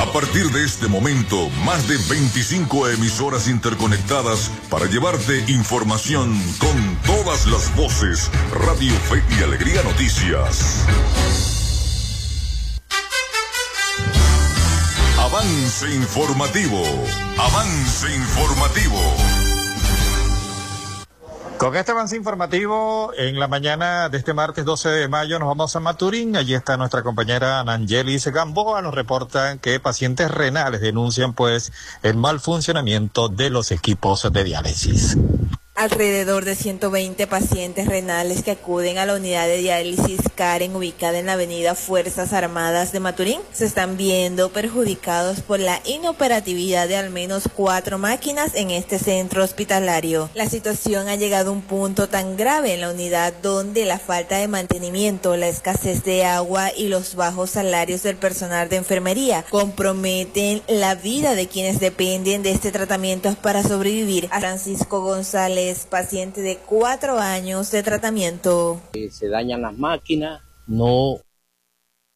A partir de este momento, más de 25 emisoras interconectadas para llevarte información con todas las voces. Radio Fe y Alegría Noticias. Avance informativo. Avance informativo. Con este avance informativo, en la mañana de este martes 12 de mayo nos vamos a Maturín. Allí está nuestra compañera Anangelis Gamboa. Nos reportan que pacientes renales denuncian el mal funcionamiento de los equipos de diálisis. Alrededor de 120 pacientes renales que acuden a la unidad de diálisis Karen, ubicada en la avenida Fuerzas Armadas de Maturín, se están viendo perjudicados por la inoperatividad de al menos 4 máquinas en este centro hospitalario. La situación ha llegado a un punto tan grave en la unidad donde la falta de mantenimiento, la escasez de agua y los bajos salarios del personal de enfermería comprometen la vida de quienes dependen de este tratamiento para sobrevivir. A Francisco González, paciente de 4 años de tratamiento. Se dañan las máquinas, no